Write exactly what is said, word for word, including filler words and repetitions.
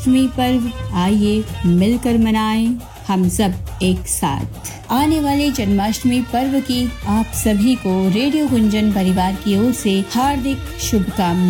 जन्माष्टमी पर्व आइए मिलकर मनाएं हम सब एक साथ। आने वाले जन्माष्टमी पर्व की आप सभी को रेडियो गुंजन परिवार की ओर से हार्दिक शुभकामनाएं।